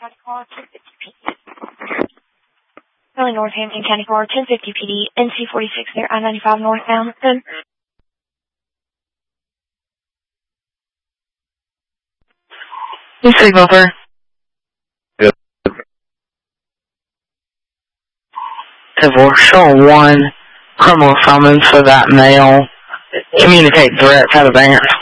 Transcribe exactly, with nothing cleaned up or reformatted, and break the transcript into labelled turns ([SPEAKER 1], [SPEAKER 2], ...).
[SPEAKER 1] County Car, ten fifty P D. Really Northampton County Car, ten fifty P D, N C forty-six there, I ninety-five northbound. Good.
[SPEAKER 2] New signal, sir.
[SPEAKER 3] Good.
[SPEAKER 2] We're showing one criminal summons for that male. Communicate direct out of there.